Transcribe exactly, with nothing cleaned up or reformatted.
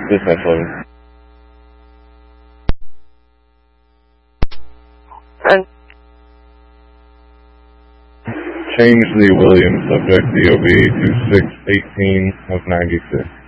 Dispatch eleven. And Change the Williams subject D O B to six eighteen of ninety-six.